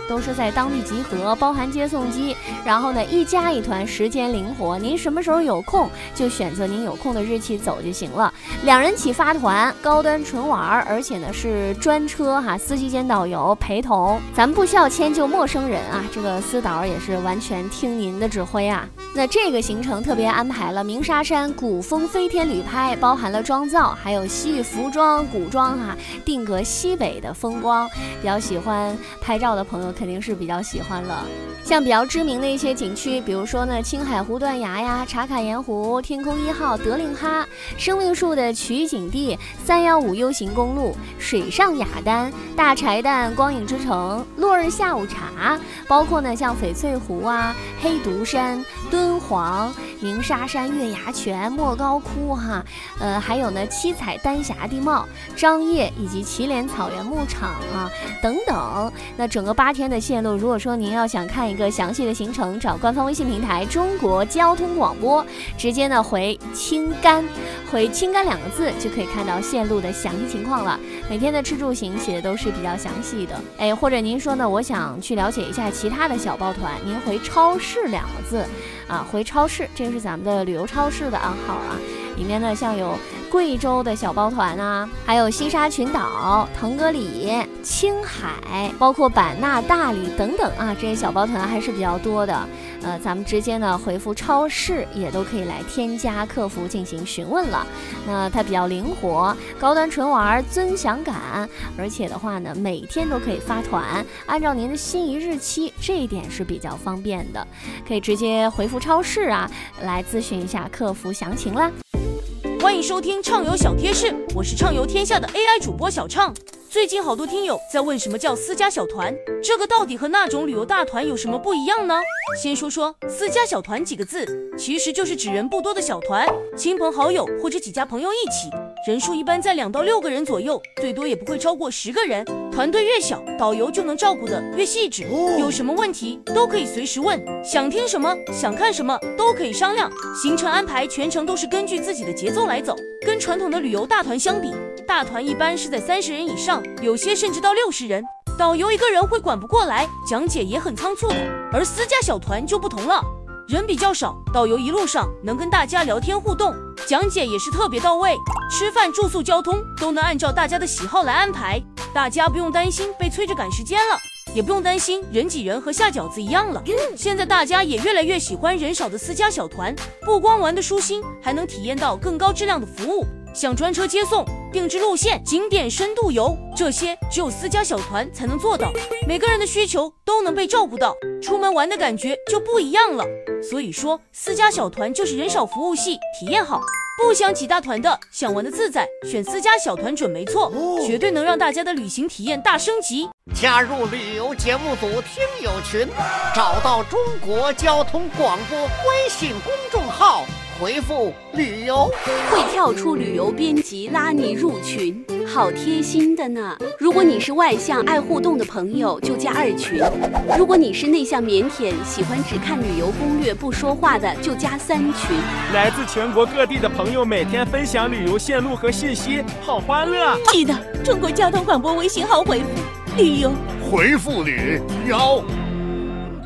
都是在当地集合，包含接送机，然后呢一家一团，时间灵活，您什么时候有空就选择您有空的日期走就行了。2人起发团，高端纯玩，而且呢是专车哈，司机兼导游陪同，咱们不需要迁就陌生人啊，这个司导也是完全听您的指挥啊。那这个行程特别安排了鸣沙山古风飞天旅拍，包含了妆造，还有西域服装、古装哈，定格西北的风光，比较喜欢拍照的朋友肯定是比较喜欢了。像比较知名的一些景区，比如说呢青海湖断崖呀、茶卡盐湖、天空1号、德令哈、生命树的取景地、315U 型公路、水上雅丹、大柴旦光影之城、落日下午茶，包括呢像翡翠湖啊、黑独山、敦煌、鸣沙山月牙泉、莫高窟哈，还有呢七彩丹霞地貌、张掖以及祁连草原牧场啊等等。那整个8天的线路，如果说您要想看一个详细的行程，找官方微信平台中国交通广播，直接呢回青甘2个字就可以看到线路的详细情况了。每天的吃住行写的都是比较详细的。或者您说呢我想去了解一下其他的小包团，您回超市2个字啊，回超市，这个是咱们的旅游超市的暗号啊。里面呢像有贵州的小包团啊，还有西沙群岛、腾格里、青海，包括版纳、大理等等啊，这些小包团还是比较多的。咱们直接呢回复超市也都可以来添加客服进行询问了。那它比较灵活，高端纯玩，尊享感，而且的话呢每天都可以发团，按照您的心仪日期，这一点是比较方便的，可以直接回复超市啊来咨询一下客服详情啦。 欢迎收听畅游小贴士，我是畅游天下的 AI 主播小畅。最近好多听友在问什么叫私家小团，这个到底和那种旅游大团有什么不一样呢？先说说私家小团几个字，其实就是指人不多的小团，亲朋好友或者几家朋友一起，人数一般在2到6个人左右，最多也不会超过10个人。团队越小，导游就能照顾得越细致，有什么问题都可以随时问，想听什么想看什么都可以商量。行程安排全程都是根据自己的节奏来走，跟传统的旅游大团相比，大团一般是在30人以上，有些甚至到60人，导游一个人会管不过来，讲解也很仓促的。而私家小团就不同了，人比较少，导游一路上能跟大家聊天互动，讲解也是特别到位，吃饭住宿交通都能按照大家的喜好来安排，大家不用担心被催着赶时间了，也不用担心人挤人和下饺子一样了。现在大家也越来越喜欢人少的私家小团，不光玩得舒心，还能体验到更高质量的服务，像专车接送、定制路线、景点深度游，这些只有私家小团才能做到，每个人的需求都能被照顾到，出门玩的感觉就不一样了。所以说私家小团就是人少服务细，体验好。不想挤大团的，想玩的自在，选私家小团准没错，绝对能让大家的旅行体验大升级。 加入旅游节目组听友群，找到中国交通广播微信公众号，回复旅游会跳出旅游编辑拉你入群，好贴心的呢。如果你是外向爱互动的朋友，就加2群；如果你是内向腼腆喜欢只看旅游攻略不说话的，就加3群。 来自全国各地的朋友每天分享旅游线路和信息，好欢乐。 记得中国交通广播微信号回复旅游， 回复旅游。